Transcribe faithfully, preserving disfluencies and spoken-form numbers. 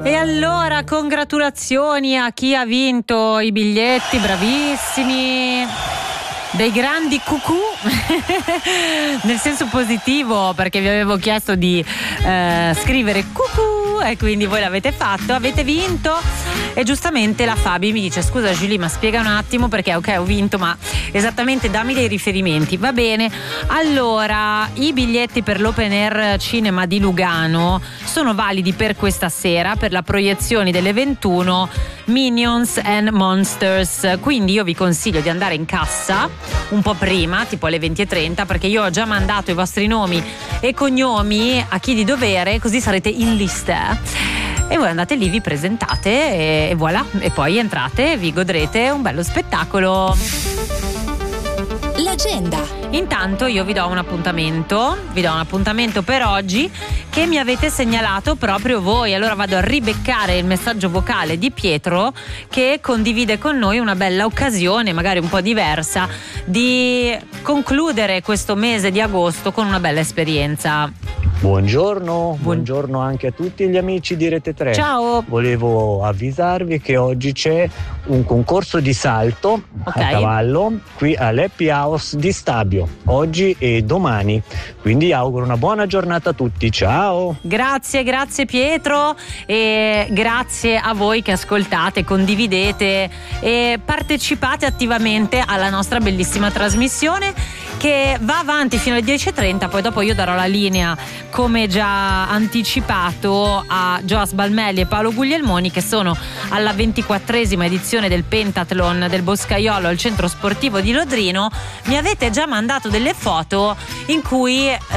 E allora congratulazioni a chi ha vinto i biglietti, bravissimi, dei grandi cucù nel senso positivo, perché vi avevo chiesto di eh, scrivere cucù e quindi voi l'avete fatto, avete vinto. E giustamente la Fabi mi dice: scusa Julie, ma spiega un attimo, perché ok ho vinto, ma esattamente dammi dei riferimenti. Va bene, allora i biglietti per l'Open Air Cinema di Lugano sono validi per questa sera, per la proiezione delle ventuno, Minions and Monsters, quindi io vi consiglio di andare in cassa un po' prima, tipo alle venti e trenta, perché io ho già mandato i vostri nomi e cognomi a chi di dovere, così sarete in lista. E voi andate lì, vi presentate e voilà, e poi entrate e vi godrete un bello spettacolo. L'agenda. Intanto io vi do un appuntamento, vi do un appuntamento per oggi che mi avete segnalato proprio voi. Allora vado a ribeccare il messaggio vocale di Pietro, che condivide con noi una bella occasione, magari un po' diversa, di concludere questo mese di agosto con una bella esperienza. Buongiorno, Buon... buongiorno anche a tutti gli amici di Rete tre. Ciao. Volevo avvisarvi che oggi c'è un concorso di salto okay. a cavallo qui all'Happy House di Stabio, oggi e domani. Quindi auguro una buona giornata a tutti. Ciao. Grazie, grazie Pietro, e grazie a voi che ascoltate, condividete e partecipate attivamente alla nostra bellissima trasmissione, che va avanti fino alle dieci e trenta. Poi dopo io darò la linea, come già anticipato, a Joas Balmelli e Paolo Guglielmoni, che sono alla ventiquattresima edizione del Pentathlon del Boscaiolo al centro sportivo di Lodrino. Mi avete già mandato delle foto in cui